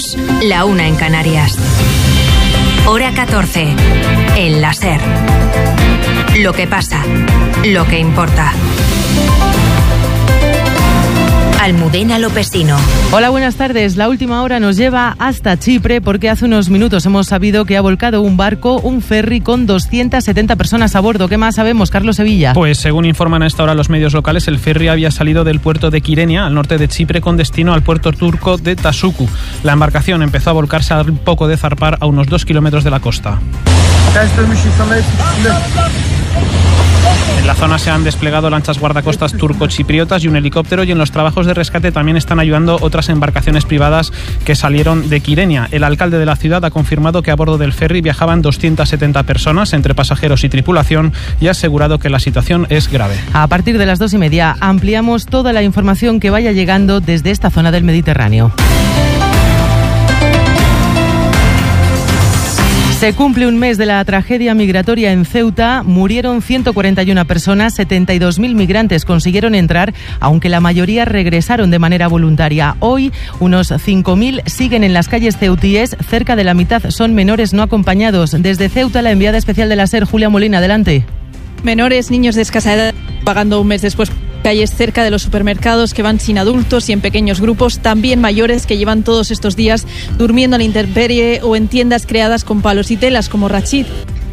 minutos, la 1 en Canarias. Hora 14, en la SER. Lo que pasa, lo que importa. Almudena Lopesino. Hola, buenas tardes. La última hora nos lleva hasta Chipre porque hace unos minutos hemos sabido que ha volcado un barco, un ferry con 270 personas a bordo. ¿Qué más sabemos, Carlos Sevilla? Pues según informan a esta hora los medios locales, el ferry había salido del puerto de Kyrenia, al norte de Chipre, con destino al puerto turco de Tasuku. La embarcación empezó a volcarse al poco de zarpar a unos 2 kilómetros de la costa. En la zona se han desplegado lanchas guardacostas turco-chipriotas y un helicóptero, y en los trabajos de rescate también están ayudando otras embarcaciones privadas que salieron de Kyrenia. El alcalde de la ciudad ha confirmado que a bordo del ferry viajaban 270 personas, entre pasajeros y tripulación, y ha asegurado que la situación es grave. A partir de las 2:30 ampliamos toda la información que vaya llegando desde esta zona del Mediterráneo. Se cumple un mes de la tragedia migratoria en Ceuta. Murieron 141 personas, 72.000 migrantes consiguieron entrar, aunque la mayoría regresaron de manera voluntaria. Hoy, unos 5.000 siguen en las calles ceutíes. Cerca de la mitad son menores no acompañados. Desde Ceuta, la enviada especial de la SER, Julia Molina, adelante. Menores, niños de escasa edad, pagando un mes después. Calles cerca de los supermercados que van sin adultos y en pequeños grupos, también mayores que llevan todos estos días durmiendo a la intemperie o en tiendas creadas con palos y telas, como Rachid.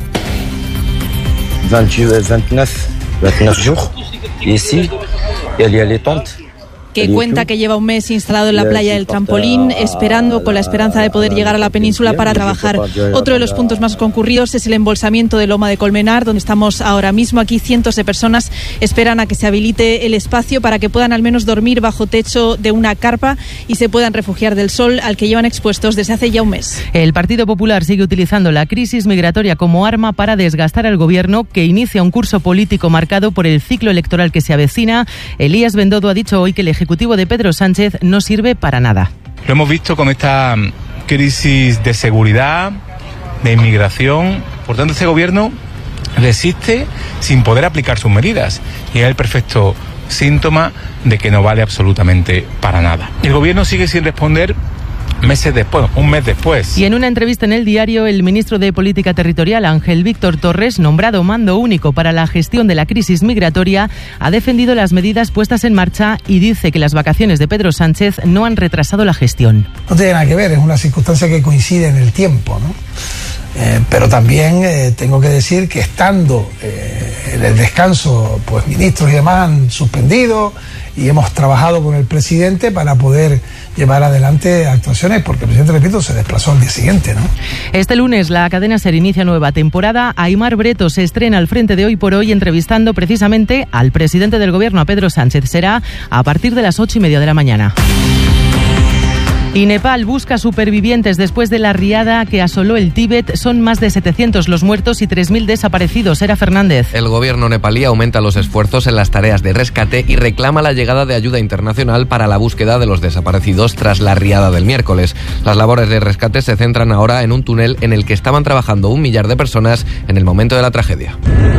29 jours, ici, il y a les tentes. Que cuenta que lleva un mes instalado en la playa del Trampolín, esperando, con la esperanza de poder llegar a la península para trabajar. Otro de los puntos más concurridos es el embolsamiento de Loma de Colmenar, donde estamos ahora mismo. Aquí cientos de personas esperan a que se habilite el espacio para que puedan al menos dormir bajo techo de una carpa y se puedan refugiar del sol al que llevan expuestos desde hace ya un mes. El Partido Popular sigue utilizando la crisis migratoria como arma para desgastar al gobierno, que inicia un curso político marcado por el ciclo electoral que se avecina. Elías Bendodo ha dicho hoy que el Ejecutivo de Pedro Sánchez no sirve para nada. Lo hemos visto con esta crisis de seguridad, de inmigración. Por tanto, este gobierno resiste sin poder aplicar sus medidas y es el perfecto síntoma de que no vale absolutamente para nada. El gobierno sigue sin responder meses después, un mes después. Y en una entrevista en El Diario, el ministro de Política Territorial, Ángel Víctor Torres, nombrado mando único para la gestión de la crisis migratoria, ha defendido las medidas puestas en marcha y dice que las vacaciones de Pedro Sánchez no han retrasado la gestión. No tiene nada que ver, es una circunstancia que coincide en el tiempo, ¿no? Pero también tengo que decir que estando en el descanso, pues ministros y demás han suspendido y hemos trabajado con el presidente para poder llevar adelante actuaciones, porque el presidente, repito, se desplazó al día siguiente, ¿no? Este lunes la cadena SER inicia nueva temporada. Aimar Breto se estrena al frente de Hoy por Hoy, entrevistando precisamente al presidente del gobierno, a Pedro Sánchez. Será a partir de las 8:30 de la mañana. Y Nepal busca supervivientes después de la riada que asoló el Tíbet. Son más de 700 los muertos y 3.000 desaparecidos. Era Fernández. El gobierno nepalí aumenta los esfuerzos en las tareas de rescate y reclama la llegada de ayuda internacional para la búsqueda de los desaparecidos tras la riada del miércoles. Las labores de rescate se centran ahora en un túnel en el que estaban trabajando 1 millar de personas en el momento de la tragedia.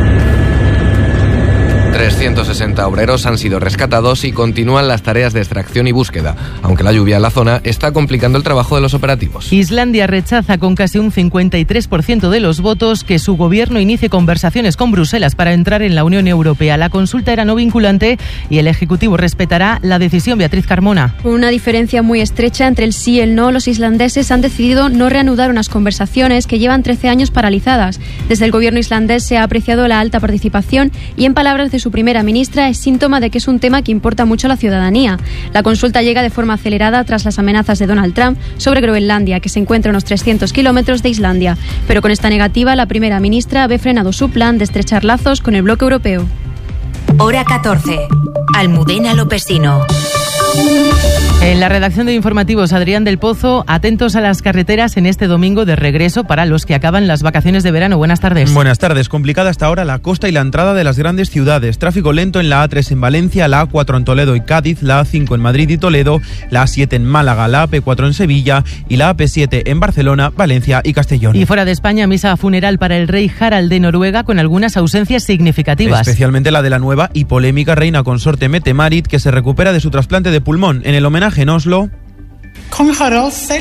360 obreros han sido rescatados y continúan las tareas de extracción y búsqueda, aunque la lluvia en la zona está complicando el trabajo de los operativos. Islandia rechaza con casi un 53% de los votos que su gobierno inicie conversaciones con Bruselas para entrar en la Unión Europea. La consulta era no vinculante y el Ejecutivo respetará la decisión. Beatriz Carmona. Con una diferencia muy estrecha entre el sí y el no, los islandeses han decidido no reanudar unas conversaciones que llevan 13 años paralizadas. Desde el gobierno islandés se ha apreciado la alta participación y, en palabras de su primera ministra, es síntoma de que es un tema que importa mucho a la ciudadanía. La consulta llega de forma acelerada tras las amenazas de Donald Trump sobre Groenlandia, que se encuentra a unos 300 kilómetros de Islandia. Pero con esta negativa, la primera ministra ve frenado su plan de estrechar lazos con el bloque europeo. Hora 14. Almudena Lopesino. En la redacción de Informativos, Adrián del Pozo, atentos a las carreteras en este domingo de regreso para los que acaban las vacaciones de verano. Buenas tardes. Buenas tardes. Complicada hasta ahora la costa y la entrada de las grandes ciudades. Tráfico lento en la A3 en Valencia, la A4 en Toledo y Cádiz, la A5 en Madrid y Toledo, la A7 en Málaga, la AP4 en Sevilla y la AP7 en Barcelona, Valencia y Castellón. Y fuera de España, misa funeral para el rey Harald de Noruega con algunas ausencias significativas. Especialmente la de la nueva y polémica reina consorte Mette-Marit, que se recupera de su trasplante de pulmón. En el homenaje en Oslo, Kong Harald selv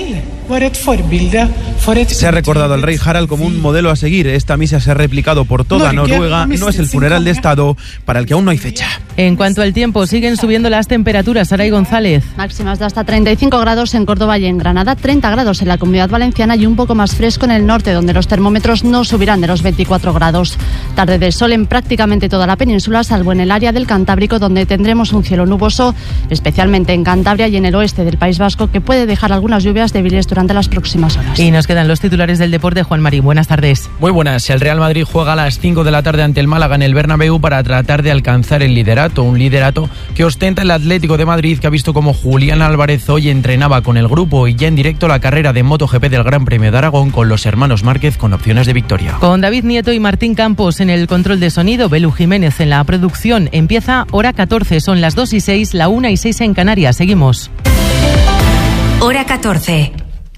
Se ha recordado al rey Harald como un modelo a seguir. Esta misa se ha replicado por toda Noruega. No es el funeral de Estado para el que aún no hay fecha. En cuanto al tiempo, siguen subiendo las temperaturas. Saray González. Máximas de hasta 35 grados en Córdoba y en Granada, 30 grados en la Comunidad Valenciana y un poco más fresco en el norte, donde los termómetros no subirán de los 24 grados. Tarde de sol en prácticamente toda la península, salvo en el área del Cantábrico, donde tendremos un cielo nuboso, especialmente en Cantabria y en el oeste del País Vasco, que puede dejar algunas lluvias débiles durante las próximas horas. Y nos quedan los titulares del deporte. Juan Marín, buenas tardes. Muy buenas. El Real Madrid juega a las 5 de la tarde ante el Málaga en el Bernabéu para tratar de alcanzar el liderato, un liderato que ostenta el Atlético de Madrid, que ha visto como Julián Álvarez hoy entrenaba con el grupo y ya en directo la carrera de MotoGP del Gran Premio de Aragón con los hermanos Márquez con opciones de victoria. Con David Nieto y Martín Campos en el control de sonido, Belu Jiménez en la producción. Empieza hora 14, son las 2:06, la 1:06 en Canarias. Seguimos. Hora 14.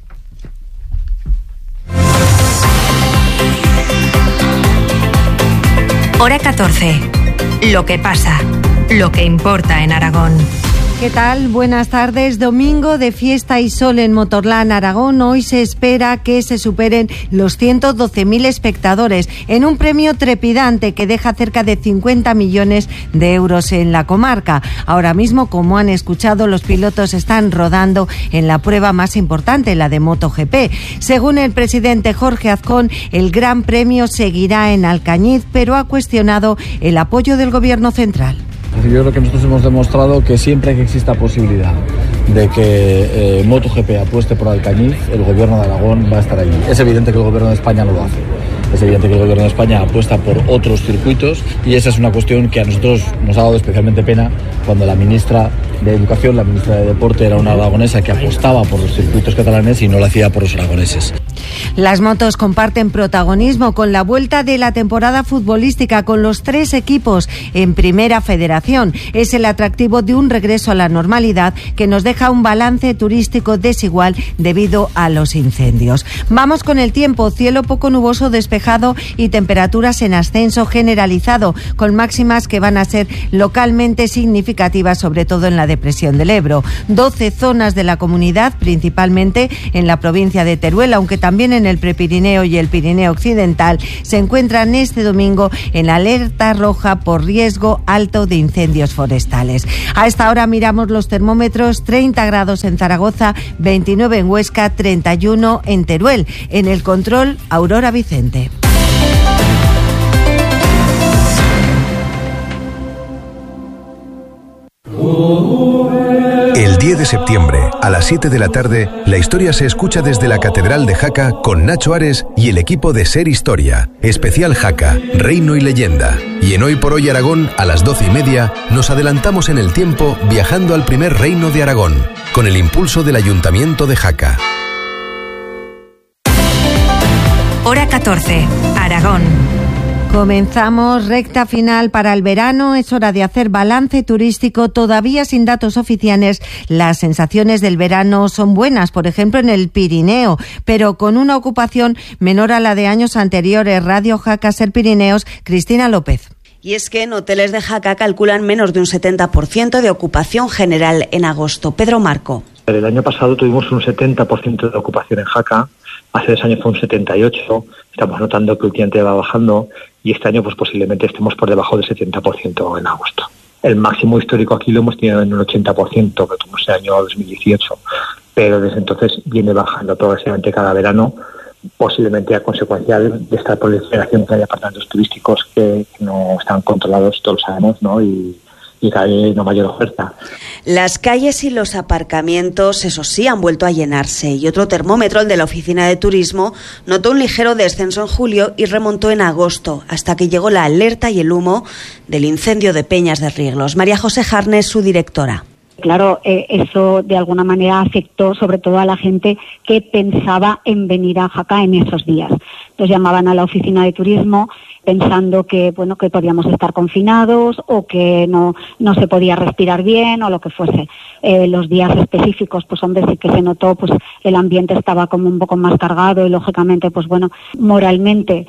Hora 14. Lo que pasa, lo que importa en Aragón. ¿Qué tal? Buenas tardes. Domingo de fiesta y sol en Motorland, Aragón. Hoy se espera que se superen los 112.000 espectadores en un premio trepidante que deja cerca de 50 millones de euros en la comarca. Ahora mismo, como han escuchado, los pilotos están rodando en la prueba más importante, la de MotoGP. Según el presidente Jorge Azcón, el Gran Premio seguirá en Alcañiz, pero ha cuestionado el apoyo del Gobierno central. Yo creo que nosotros hemos demostrado que siempre que exista posibilidad de que MotoGP apueste por Alcañiz, el Gobierno de Aragón va a estar allí. Es evidente que el Gobierno de España no lo hace. Es evidente que el Gobierno de España apuesta por otros circuitos y esa es una cuestión que a nosotros nos ha dado especialmente pena cuando la ministra de Educación, la ministra de Deporte, era una aragonesa que apostaba por los circuitos catalanes y no lo hacía por los aragoneses. Las motos comparten protagonismo con la vuelta de la temporada futbolística con los 3 equipos en Primera Federación. Es el atractivo de un regreso a la normalidad que nos deja un balance turístico desigual debido a los incendios. Vamos con el tiempo. Cielo poco nuboso, despejado y temperaturas en ascenso generalizado, con máximas que van a ser localmente significativas, sobre todo en la depresión del Ebro. 12 zonas de la comunidad, principalmente en la provincia de Teruel, aunque también en el Prepirineo y el Pirineo Occidental, se encuentran este domingo en alerta roja por riesgo alto de incendios forestales. A esta hora miramos los termómetros: 30 grados en Zaragoza, 29 en Huesca, 31 en Teruel. En el control, Aurora Vicente. El 10 de septiembre, a las 7 de la tarde, la historia se escucha desde la Catedral de Jaca con Nacho Ares y el equipo de Ser Historia. Especial Jaca, Reino y Leyenda. Y en Hoy por Hoy Aragón, a las 12:30, nos adelantamos en el tiempo viajando al primer reino de Aragón, con el impulso del Ayuntamiento de Jaca. Hora 14, Aragón. Comenzamos recta final para el verano. Es hora de hacer balance turístico. Todavía sin datos oficiales, las sensaciones del verano son buenas, por ejemplo en el Pirineo, pero con una ocupación menor a la de años anteriores. Radio Jaca, Ser Pirineos, Cristina López. Y es que en hoteles de Jaca calculan menos de un 70% de ocupación general en agosto. Pedro Marco. El año pasado tuvimos un 70% de ocupación en Jaca, hace 2 años fue un 78%, estamos notando que últimamente va bajando y este año pues posiblemente estemos por debajo del 70% en agosto. El máximo histórico aquí lo hemos tenido en un 80%, que tuvimos el año 2018, pero desde entonces viene bajando progresivamente cada verano, posiblemente a consecuencia de esta proliferación que hay apartamentos turísticos que no están controlados, todos lo sabemos, ¿no? Y cada vez hay una mayor oferta. Las calles y los aparcamientos, eso sí, han vuelto a llenarse. Y otro termómetro, el de la Oficina de Turismo, notó un ligero descenso en julio y remontó en agosto, hasta que llegó la alerta y el humo del incendio de Peñas de Rieglos. María José Jarnes, su directora. Claro, eso de alguna manera afectó sobre todo a la gente que pensaba en venir a Jaca en esos días. Entonces llamaban a la Oficina de Turismo pensando que que podíamos estar confinados o que no se podía respirar bien o lo que fuese. Los días específicos, pues hombre, sí que se notó, pues el ambiente estaba como un poco más cargado y lógicamente, moralmente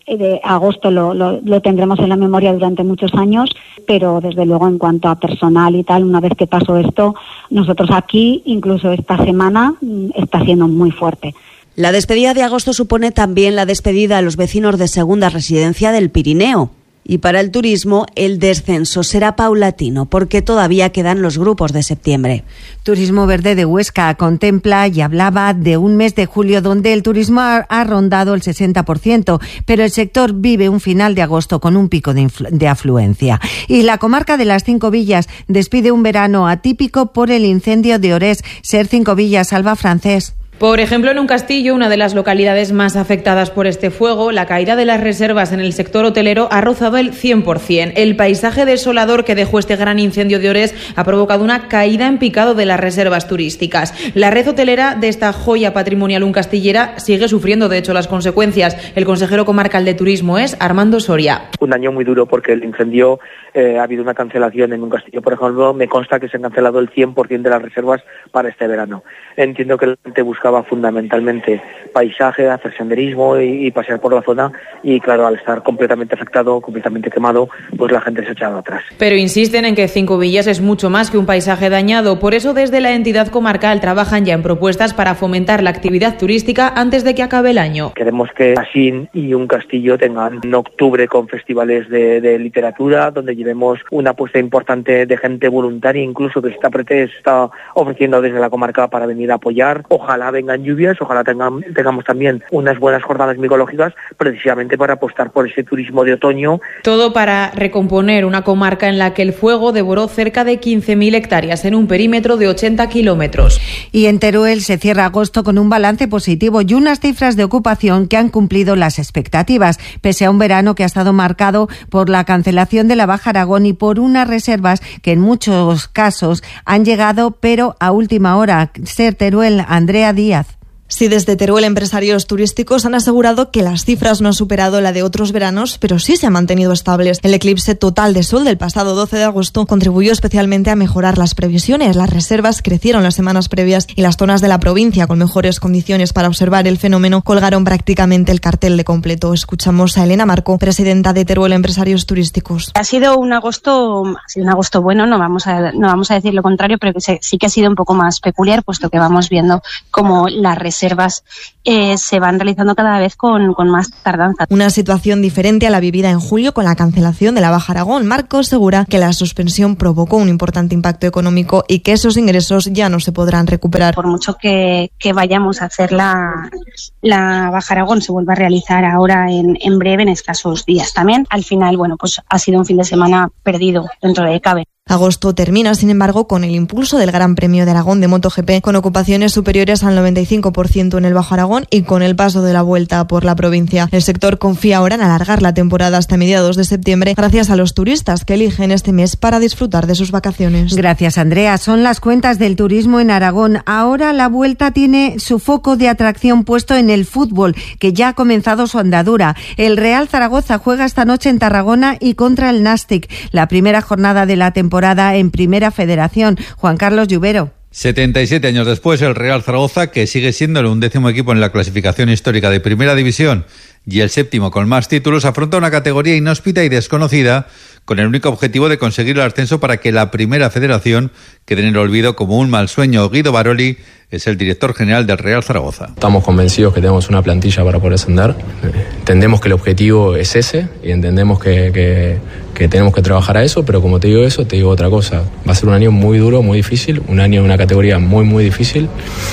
de agosto lo tendremos en la memoria durante muchos años, pero desde luego en cuanto a personal y tal, una vez que pasó esto, nosotros aquí, incluso esta semana, está siendo muy fuerte. La despedida de agosto supone también la despedida a los vecinos de segunda residencia del Pirineo. Y para el turismo, el descenso será paulatino, porque todavía quedan los grupos de septiembre. Turismo Verde de Huesca contempla y hablaba de un mes de julio donde el turismo ha rondado el 60%, pero el sector vive un final de agosto con un pico de afluencia. Y la comarca de las Cinco Villas despide un verano atípico por el incendio de Orés. Ser Cinco Villas, Alba Francés. Por ejemplo, en un castillo, una de las localidades más afectadas por este fuego, la caída de las reservas en el sector hotelero ha rozado el 100%. El paisaje desolador que dejó este gran incendio de Orés ha provocado una caída en picado de las reservas turísticas. La red hotelera de esta joya patrimonial uncastillera sigue sufriendo, de hecho, las consecuencias. El consejero comarcal de Turismo es Armando Soria. Un año muy duro porque el incendio ha habido una cancelación en un castillo, por ejemplo. Me consta que se han cancelado el 100% de las reservas para este verano. Entiendo que la gente buscaba fundamentalmente paisaje, hacer senderismo y pasear por la zona, y claro, al estar completamente afectado, completamente quemado, pues la gente se ha echado atrás. Pero insisten en que Cinco Villas es mucho más que un paisaje dañado. Por eso desde la entidad comarcal trabajan ya en propuestas para fomentar la actividad turística antes de que acabe el año. Queremos que Asín y un castillo tengan en octubre con festivales de literatura, donde llevemos una apuesta importante de gente voluntaria, incluso que se está ofreciendo desde la comarca para venir a apoyar. Ojalá vengan lluvias, ojalá tengamos también unas buenas jornadas micológicas, precisamente para apostar por ese turismo de otoño. Todo para recomponer una comarca en la que el fuego devoró cerca de 15.000 hectáreas en un perímetro de 80 kilómetros. Y en Teruel se cierra agosto con un balance positivo y unas cifras de ocupación que han cumplido las expectativas, pese a un verano que ha estado marcado por la cancelación de la Baja Aragón y por unas reservas que en muchos casos han llegado, pero a última hora. Ser Teruel, Andrea Díaz. Sí, desde Teruel empresarios turísticos han asegurado que las cifras no han superado la de otros veranos, pero sí se han mantenido estables. El eclipse total de sol del pasado 12 de agosto contribuyó especialmente a mejorar las previsiones. Las reservas crecieron las semanas previas y las zonas de la provincia con mejores condiciones para observar el fenómeno colgaron prácticamente el cartel de completo. Escuchamos a Elena Marco, presidenta de Teruel empresarios turísticos. Ha sido un agosto bueno, no vamos a decir lo contrario, pero que sí que ha sido un poco más peculiar, puesto que vamos viendo cómo las reservas se van realizando cada vez con más tardanza. Una situación diferente a la vivida en julio con la cancelación de la Baja Aragón. Marcos asegura que la suspensión provocó un importante impacto económico y que esos ingresos ya no se podrán recuperar. Por mucho que vayamos a hacer la Baja Aragón, se vuelva a realizar ahora en breve, en escasos días también. Al final, pues ha sido un fin de semana perdido dentro de cabe. Agosto termina, sin embargo, con el impulso del Gran Premio de Aragón de MotoGP, con ocupaciones superiores al 95% en el Bajo Aragón y con el paso de la Vuelta por la provincia. El sector confía ahora en alargar la temporada hasta mediados de septiembre, gracias a los turistas que eligen este mes para disfrutar de sus vacaciones. Gracias, Andrea. Son las cuentas del turismo en Aragón. Ahora la Vuelta tiene su foco de atracción puesto en el fútbol, que ya ha comenzado su andadura. El Real Zaragoza juega esta noche en Tarragona y contra el Nàstic, la primera jornada de la temporada en Primera Federación. Juan Carlos Lluvero. 77 años después, el Real Zaragoza, que sigue siendo el 11º equipo en la clasificación histórica de Primera División y el 7º con más títulos, afronta una categoría inhóspita y desconocida con el único objetivo de conseguir el ascenso para que la Primera Federación quede en el olvido como un mal sueño. Guido Baroli es el director general del Real Zaragoza. Estamos convencidos que tenemos una plantilla para poder ascender. Entendemos que el objetivo es ese y entendemos que tenemos que trabajar a eso, pero como te digo eso, te digo otra cosa. Va a ser un año muy duro, muy difícil, un año en una categoría muy, muy difícil,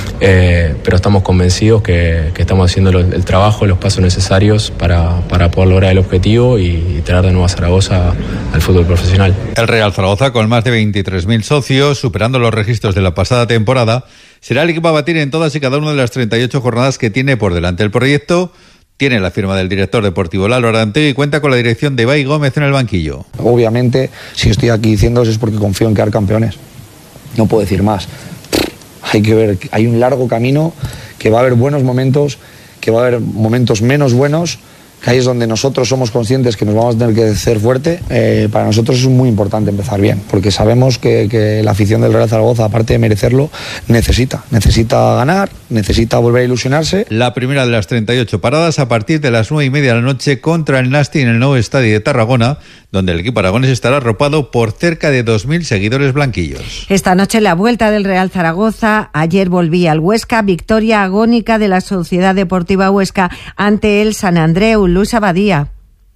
pero estamos convencidos que estamos haciendo el trabajo, los pasos necesarios para poder lograr el objetivo y traer de nuevo a Zaragoza al fútbol profesional. El Real Zaragoza, con más de 23.000 socios, superando los registros de la pasada temporada, será el equipo a batir en todas y cada una de las 38 jornadas que tiene por delante. El proyecto tiene la firma del director deportivo Lalo Arantegi y cuenta con la dirección de Ibai Gómez en el banquillo. Obviamente, si estoy aquí diciendo eso es porque confío en quedar campeones. No puedo decir más. Hay que ver, hay un largo camino, que va a haber buenos momentos, que va a haber momentos menos buenos, que ahí es donde nosotros somos conscientes que nos vamos a tener que hacer fuerte. Para nosotros es muy importante empezar bien, porque sabemos que la afición del Real Zaragoza, aparte de merecerlo, necesita ganar, necesita volver a ilusionarse. La primera de las 38 paradas a partir de las 9:30 de la noche contra el Nasti en el nuevo estadio de Tarragona, donde el equipo aragonés estará arropado por cerca de 2.000 seguidores blanquillos. Esta noche la vuelta del Real Zaragoza. Ayer volvía al Huesca, victoria agónica de la Sociedad Deportiva Huesca ante el Sant Andreu. Luis Abadía.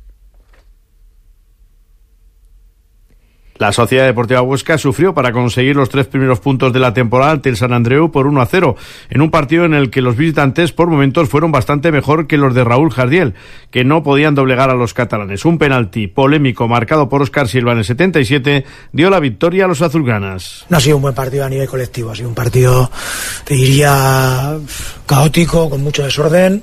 La Sociedad Deportiva Huesca sufrió para conseguir los 3 primeros puntos de la temporada ante el Sant Andreu por 1-0, en un partido en el que los visitantes por momentos fueron bastante mejor que los de Raúl Jardiel, que no podían doblegar a los catalanes. Un penalti polémico marcado por Óscar Silva en el 77 dio la victoria a los azulgranas. No ha sido un buen partido a nivel colectivo, ha sido un partido, te diría, caótico, con mucho desorden,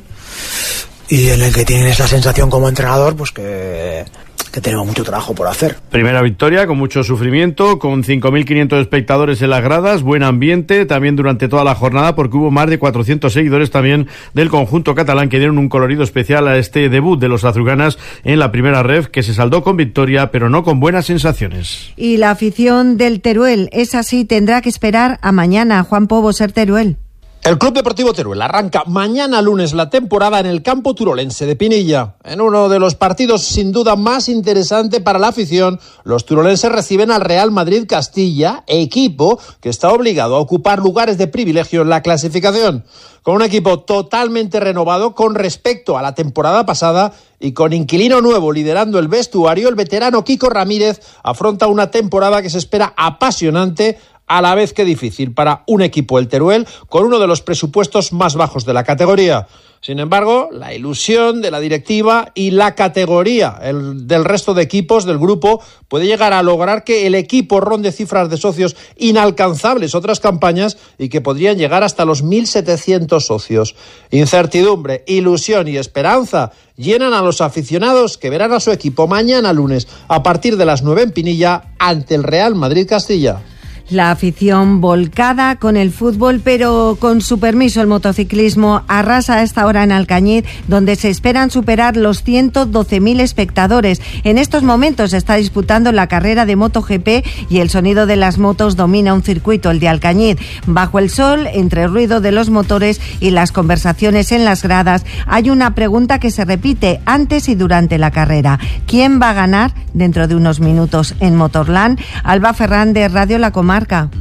y en el que tienes la sensación como entrenador pues que tenemos mucho trabajo por hacer. Primera victoria con mucho sufrimiento, con 5.500 espectadores en las gradas, buen ambiente también durante toda la jornada, porque hubo más de 400 seguidores también del conjunto catalán que dieron un colorido especial a este debut de los azulgranas en la primera ref, que se saldó con victoria pero no con buenas sensaciones. Y la afición del Teruel, esa sí tendrá que esperar a mañana. Juan Pobo, Ser Teruel. El Club Deportivo Teruel arranca mañana lunes la temporada en el campo turolense de Pinilla. En uno de los partidos sin duda más interesante para la afición, los turolenses reciben al Real Madrid Castilla, equipo que está obligado a ocupar lugares de privilegio en la clasificación. Con un equipo totalmente renovado con respecto a la temporada pasada y con inquilino nuevo liderando el vestuario, el veterano Kiko Ramírez afronta una temporada que se espera apasionante, a la vez que difícil para un equipo, el Teruel, con uno de los presupuestos más bajos de la categoría. Sin embargo, la ilusión de la directiva y la categoría del resto de equipos del grupo puede llegar a lograr que el equipo ronde cifras de socios inalcanzables otras campañas y que podrían llegar hasta los 1.700 socios. Incertidumbre, ilusión y esperanza llenan a los aficionados que verán a su equipo mañana lunes a partir de las 9 en Pinilla ante el Real Madrid Castilla. La afición volcada con el fútbol, pero con su permiso el motociclismo arrasa a esta hora en Alcañiz, donde se esperan superar los 112.000 espectadores. En estos momentos se está disputando la carrera de MotoGP y el sonido de las motos domina un circuito, el de Alcañiz. Bajo el sol, entre el ruido de los motores y las conversaciones en las gradas, hay una pregunta que se repite antes y durante la carrera. ¿Quién va a ganar dentro de unos minutos en Motorland? Alba Fernández, Radio La Comarca.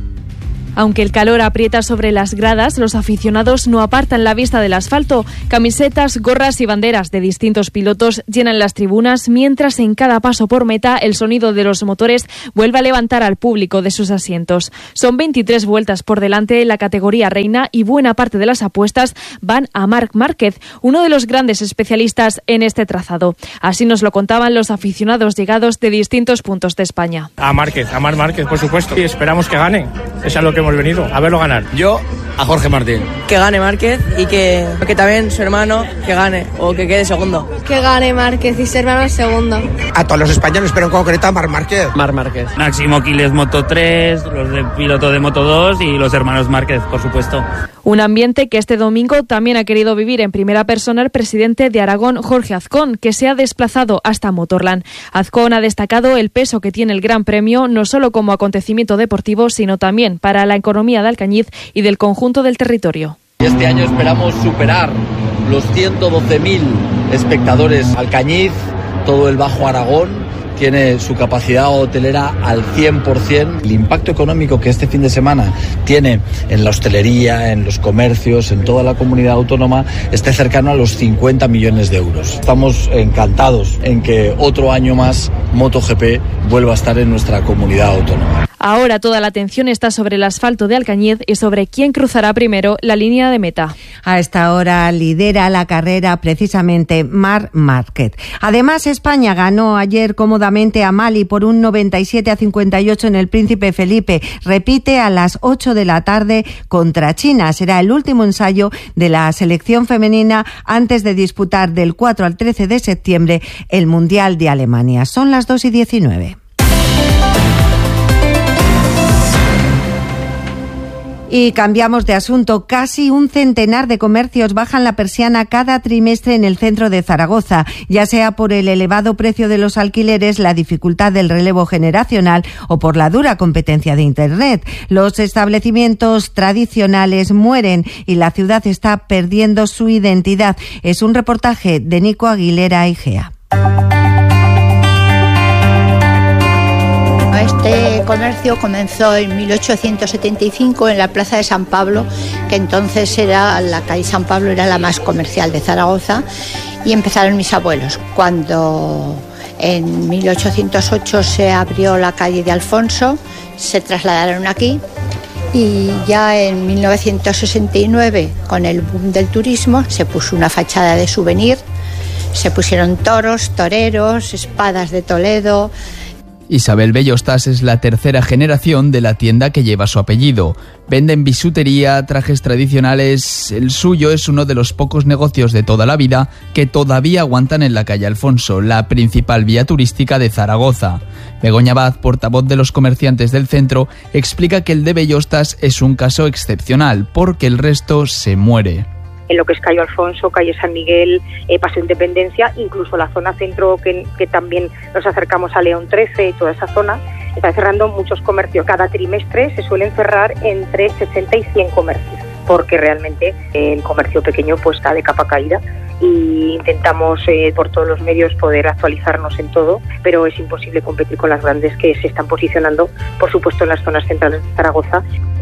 Aunque el calor aprieta sobre las gradas, los aficionados no apartan la vista del asfalto. Camisetas, gorras y banderas de distintos pilotos llenan las tribunas, mientras en cada paso por meta el sonido de los motores vuelve a levantar al público de sus asientos. Son 23 vueltas por delante en la categoría reina y buena parte de las apuestas van a Marc Márquez, uno de los grandes especialistas en este trazado. Así nos lo contaban los aficionados llegados de distintos puntos de España. A Marc Márquez, por supuesto, y esperamos que gane. Eso es lo que hemos venido a verlo ganar. Yo a Jorge Martín. Que gane Márquez y que también su hermano que gane o que quede segundo. Que gane Márquez y su hermano segundo. A todos los españoles, pero en concreto a Marc Márquez. Marc Márquez. Máximo Quiles Moto 3, los de piloto de Moto 2 y los hermanos Márquez, por supuesto. Un ambiente que este domingo también ha querido vivir en primera persona el presidente de Aragón, Jorge Azcón, que se ha desplazado hasta Motorland. Azcón ha destacado el peso que tiene el Gran Premio, no solo como acontecimiento deportivo, sino también para la economía de Alcañiz y del conjunto del territorio. Este año esperamos superar los 112.000 espectadores. Alcañiz, todo el Bajo Aragón, tiene su capacidad hotelera al 100%. El impacto económico que este fin de semana tiene en la hostelería, en los comercios, en toda la comunidad autónoma, esté cercano a los 50 millones de euros. Estamos encantados en que otro año más MotoGP vuelva a estar en nuestra comunidad autónoma. Ahora toda la atención está sobre el asfalto de Alcañiz y sobre quién cruzará primero la línea de meta. A esta hora lidera la carrera precisamente Marc Márquez. Además, España ganó ayer cómodamente a Mali por un 97-58 en el Príncipe Felipe. Repite a las 8 de la tarde contra China. Será el último ensayo de la selección femenina antes de disputar del 4 al 13 de septiembre el Mundial de Alemania. Son las 2:19. Y cambiamos de asunto. Casi un centenar de comercios bajan la persiana cada trimestre en el centro de Zaragoza, ya sea por el elevado precio de los alquileres, la dificultad del relevo generacional o por la dura competencia de Internet. Los establecimientos tradicionales mueren y la ciudad está perdiendo su identidad. Es un reportaje de Nico Aguilera Igea. Este comercio comenzó en 1875 en la Plaza de San Pablo, que entonces era la calle San Pablo, era la más comercial de Zaragoza, y empezaron mis abuelos. Cuando en 1808 se abrió la calle de Alfonso, se trasladaron aquí, y ya en 1969, con el boom del turismo, se puso una fachada de souvenir, se pusieron toros, toreros, espadas de Toledo. Isabel Bellostas es la tercera generación de la tienda que lleva su apellido. Venden bisutería, trajes tradicionales. El suyo es uno de los pocos negocios de toda la vida que todavía aguantan en la calle Alfonso, la principal vía turística de Zaragoza. Begoña Abad, portavoz de los comerciantes del centro, explica que el de Bellostas es un caso excepcional porque el resto se muere. En lo que es calle Alfonso, calle San Miguel, Paseo Independencia, incluso la zona centro que también nos acercamos a León 13, toda esa zona, está cerrando muchos comercios. Cada trimestre se suelen cerrar entre 60 y 100 comercios, porque realmente el comercio pequeño pues está de capa caída y intentamos por todos los medios poder actualizarnos en todo, pero es imposible competir con las grandes que se están posicionando, por supuesto, en las zonas centrales de Zaragoza.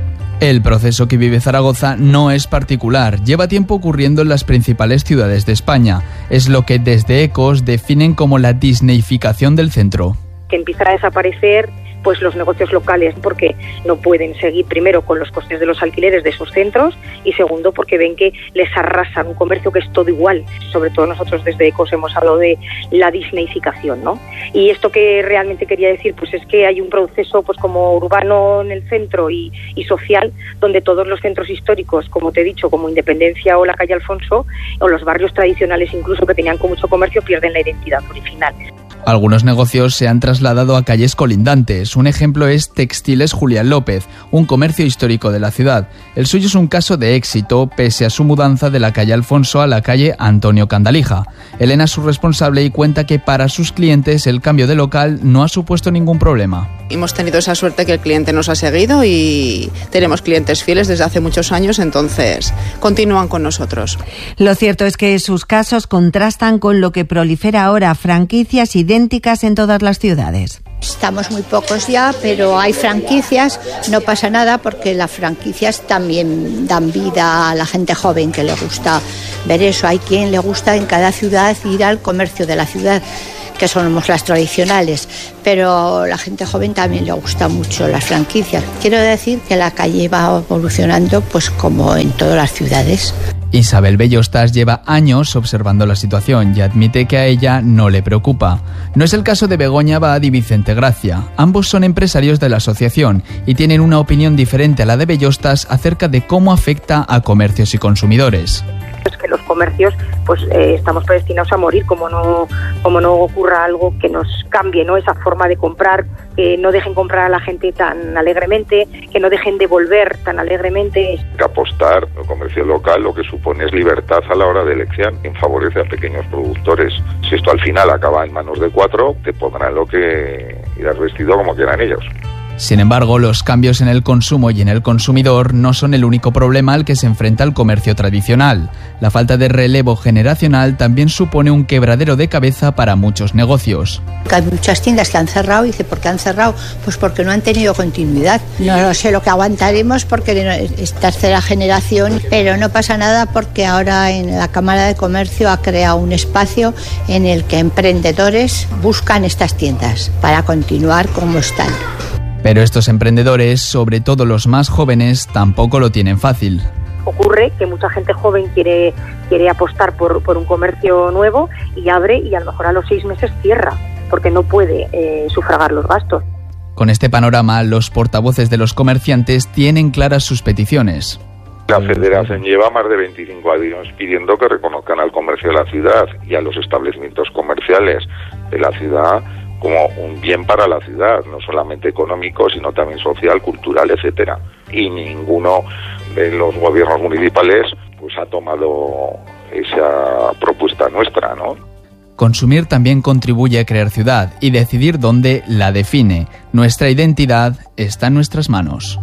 El proceso que vive Zaragoza no es particular, lleva tiempo ocurriendo en las principales ciudades de España. Es lo que desde Ecos definen como la disneyficación del centro. Que empiezan a desaparecer pues los negocios locales, porque no pueden seguir, primero, con los costes de los alquileres de esos centros, y segundo, porque ven que les arrasan un comercio que es todo igual. Sobre todo nosotros desde Ecos hemos hablado de la disneyficación, ¿no? Y esto que realmente quería decir, pues es que hay un proceso pues como urbano en el centro y social, donde todos los centros históricos, como te he dicho, como Independencia o la calle Alfonso, o los barrios tradicionales incluso que tenían con mucho comercio, pierden la identidad original. Algunos negocios se han trasladado a calles colindantes. Un ejemplo es Textiles Julián López, un comercio histórico de la ciudad. El suyo es un caso de éxito, pese a su mudanza de la calle Alfonso a la calle Antonio Candalija. Elena es su responsable y cuenta que para sus clientes el cambio de local no ha supuesto ningún problema. Hemos tenido esa suerte que el cliente nos ha seguido y tenemos clientes fieles desde hace muchos años, entonces continúan con nosotros. Lo cierto es que sus casos contrastan con lo que prolifera ahora, franquicias idénticas en todas las ciudades. Estamos muy pocos ya, pero hay franquicias, no pasa nada porque las franquicias también dan vida a la gente joven que le gusta ver eso. Hay quien le gusta en cada ciudad ir al comercio de la ciudad, que somos las tradicionales, pero la gente joven también le gusta mucho las franquicias. Quiero decir que la calle va evolucionando pues como en todas las ciudades. Isabel Bellostas lleva años observando la situación y admite que a ella no le preocupa. No es el caso de Begoña Abad y Vicente Gracia. Ambos son empresarios de la asociación y tienen una opinión diferente a la de Bellostas acerca de cómo afecta a comercios y consumidores. Es que los comercios pues estamos predestinados a morir como no ocurra algo que nos cambie, ¿no? Esa forma de comprar, que no dejen comprar a la gente tan alegremente, que no dejen de volver tan alegremente. Apostar el comercio local lo que supone es libertad a la hora de elección, y favorece a pequeños productores. Si esto al final acaba en manos de 4, te pondrán lo que irás vestido como quieran ellos. Sin embargo, los cambios en el consumo y en el consumidor no son el único problema al que se enfrenta el comercio tradicional. La falta de relevo generacional también supone un quebradero de cabeza para muchos negocios. Hay muchas tiendas que han cerrado y dice, ¿por qué han cerrado? Pues porque no han tenido continuidad. No sé lo que aguantaremos porque es tercera generación, pero no pasa nada porque ahora en la Cámara de Comercio ha creado un espacio en el que emprendedores buscan estas tiendas para continuar como están. Pero estos emprendedores, sobre todo los más jóvenes, tampoco lo tienen fácil. Ocurre que mucha gente joven quiere apostar por un comercio nuevo y abre y a lo mejor a los 6 meses cierra porque no puede sufragar los gastos. Con este panorama, los portavoces de los comerciantes tienen claras sus peticiones. La Federación lleva más de 25 años pidiendo que reconozcan al comercio de la ciudad y a los establecimientos comerciales de la ciudad como un bien para la ciudad, no solamente económico, sino también social, cultural, etcétera. Y ninguno de los gobiernos municipales pues ha tomado esa propuesta nuestra, ¿no? Consumir también contribuye a crear ciudad y decidir dónde la define. Nuestra identidad está en nuestras manos.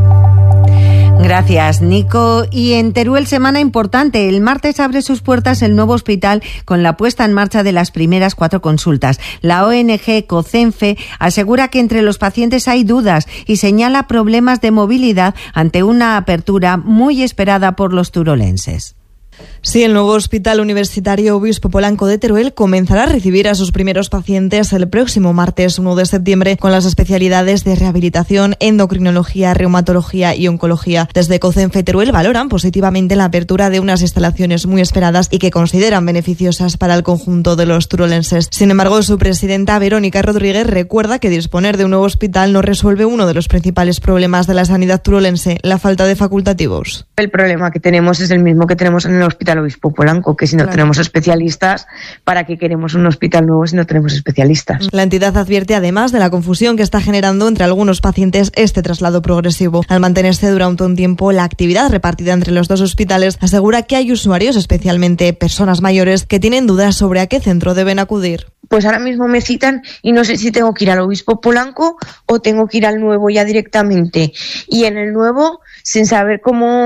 Gracias, Nico. Y en Teruel, semana importante. El martes abre sus puertas el nuevo hospital con la puesta en marcha de las primeras 4 consultas. La ONG COCENFE asegura que entre los pacientes hay dudas y señala problemas de movilidad ante una apertura muy esperada por los turolenses. Sí, el nuevo Hospital Universitario Obispo Polanco de Teruel comenzará a recibir a sus primeros pacientes el próximo martes 1 de septiembre con las especialidades de rehabilitación, endocrinología, reumatología y oncología. Desde COCENFE Teruel valoran positivamente la apertura de unas instalaciones muy esperadas y que consideran beneficiosas para el conjunto de los turolenses. Sin embargo, su presidenta Verónica Rodríguez recuerda que disponer de un nuevo hospital no resuelve uno de los principales problemas de la sanidad turolense, la falta de facultativos. El problema que tenemos es el mismo que tenemos en el Hospital Obispo Polanco, que si no tenemos especialistas, ¿para qué queremos un hospital nuevo si no tenemos especialistas? La entidad advierte además de la confusión que está generando entre algunos pacientes este traslado progresivo. Al mantenerse durante un tiempo la actividad repartida entre los dos hospitales, asegura que hay usuarios, especialmente personas mayores, que tienen dudas sobre a qué centro deben acudir. Pues ahora mismo me citan y no sé si tengo que ir al Obispo Polanco o tengo que ir al nuevo ya directamente. Y en el nuevo, sin saber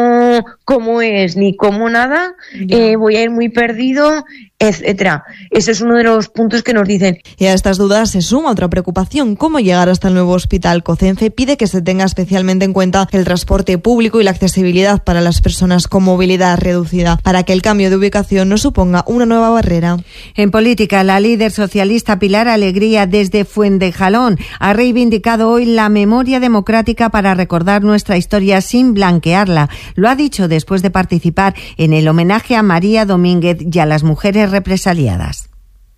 cómo es ni cómo nada, voy a ir muy perdido, etcétera. Ese es uno de los puntos que nos dicen. Y a estas dudas se suma otra preocupación: cómo llegar hasta el nuevo hospital. COCENFE pide que se tenga especialmente en cuenta el transporte público y la accesibilidad para las personas con movilidad reducida, para que el cambio de ubicación no suponga una nueva barrera. En política, la líder socialista Pilar Alegría desde Fuentejalón ha reivindicado hoy la memoria democrática para recordar nuestra historia sin blanquearla. Lo ha dicho después de participar en el homenaje a María Domínguez y a las mujeres represaliadas.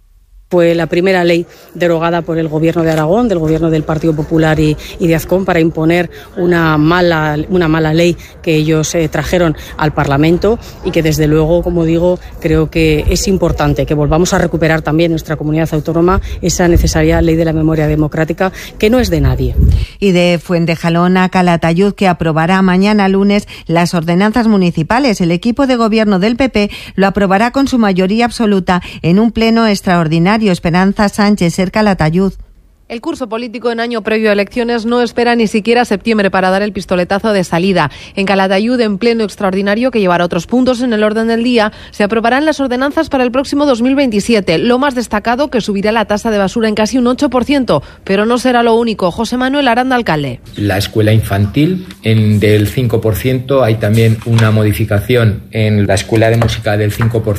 Fue la primera ley derogada por el Gobierno de Aragón, del Gobierno del Partido Popular y de Azcón, para imponer una mala ley que ellos trajeron al Parlamento y que, desde luego, como digo, creo que es importante que volvamos a recuperar también en nuestra comunidad autónoma esa necesaria ley de la memoria democrática, que no es de nadie. Y de Fuentejalón a Calatayud, que aprobará mañana lunes las ordenanzas municipales. El equipo de gobierno del PP lo aprobará con su mayoría absoluta en un pleno extraordinario. Esperanza Sánchez, Ser Calatayud. El curso político en año previo a elecciones no espera ni siquiera septiembre para dar el pistoletazo de salida. En Calatayud, en pleno extraordinario que llevará otros puntos en el orden del día, se aprobarán las ordenanzas para el próximo 2027. Lo más destacado, que subirá la tasa de basura en casi un 8%, pero no será lo único. José Manuel Aranda, alcalde. La escuela infantil del 5%, hay también una modificación en la escuela de música del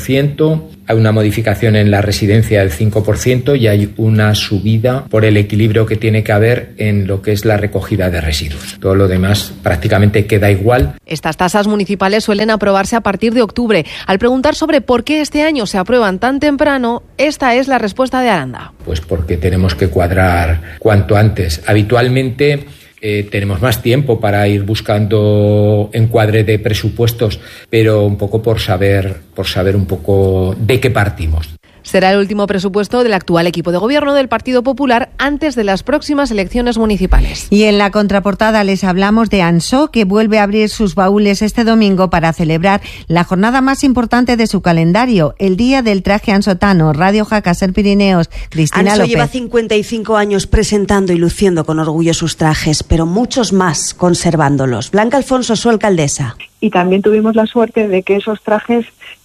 5%, hay una modificación en la residencia del 5% y hay una subida por el equilibrio que tiene que haber en lo que es la recogida de residuos. Todo lo demás prácticamente queda igual. Estas tasas municipales suelen aprobarse a partir de octubre. Al preguntar sobre por qué este año se aprueban tan temprano, esta es la respuesta de Aranda. Pues porque tenemos que cuadrar cuanto antes. Habitualmente tenemos más tiempo para ir buscando encuadre de presupuestos, pero un poco por saber un poco de qué partimos. Será el último presupuesto del actual equipo de gobierno del Partido Popular antes de las próximas elecciones municipales. Y en la contraportada les hablamos de Ansó, que vuelve a abrir sus baúles este domingo para celebrar la jornada más importante de su calendario, el Día del Traje Ansotano. Radio Jaca, Ser Pirineos, Cristina Ansó López. lleva 55 años presentando y luciendo con orgullo sus trajes, pero muchos más conservándolos. Blanca Alfonso, su alcaldesa. Y también tuvimos la suerte de que esos trajes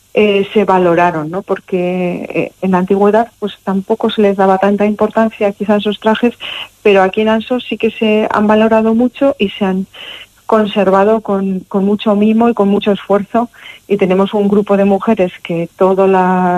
se valoraron, ¿no? Porque en la antigüedad pues tampoco se les daba tanta importancia quizás a esos trajes, pero aquí en Ansó sí que se han valorado mucho y se han conservado con mucho mimo y con mucho esfuerzo, y tenemos un grupo de mujeres que todos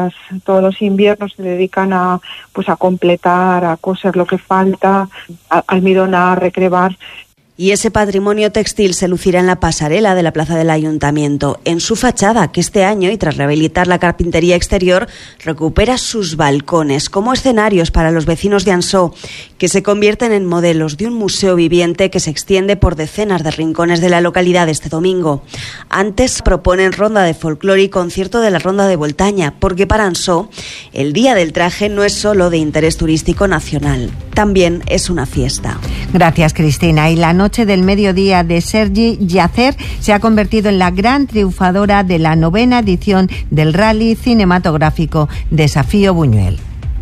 los inviernos se dedican a completar, a coser lo que falta, a almidonar, recrebar. Y ese patrimonio textil se lucirá en la pasarela de la plaza del Ayuntamiento, en su fachada, que este año, y tras rehabilitar la carpintería exterior, recupera sus balcones como escenarios para los vecinos de Ansó, que se convierten en modelos de un museo viviente que se extiende por decenas de rincones de la localidad este domingo. Antes proponen ronda de folclore y concierto de la Ronda de Voltaña, porque para Ansó el Día del Traje no es solo de interés turístico nacional, también es una fiesta. Gracias, Cristina. Y la noche del mediodía de Sergi Yacer se ha convertido en la gran triunfadora de la 9ª edición del rally cinematográfico Desafío Buñuel.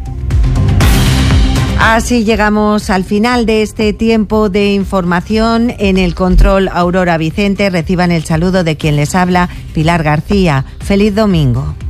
Así llegamos al final de este tiempo de información. En el control, Aurora Vicente. Reciban el saludo de quien les habla, Pilar García. Feliz domingo.